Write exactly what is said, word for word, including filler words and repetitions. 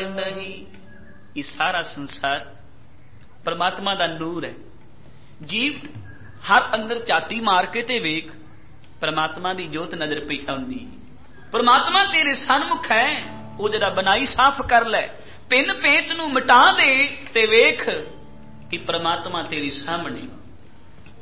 नहीं। ये सारा संसार परमात्मा दा नूर है। जीव हर अंदर झाती मार के ते वेख, परमात्मा दी जोत नजर पई आउंदी। परमात्मा तेरे सन्मुख है, वो जरा बनाई साफ कर लै, पिन पेत नूं मिटा दे ते वेख कि परमात्मा तेरे सामने।